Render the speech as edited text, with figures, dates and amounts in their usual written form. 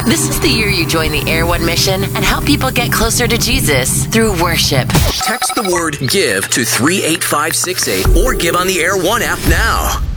This is the year you join the Air One mission and help people get closer to Jesus through worship. Text the word GIVE to 38568 or give on the Air One app now.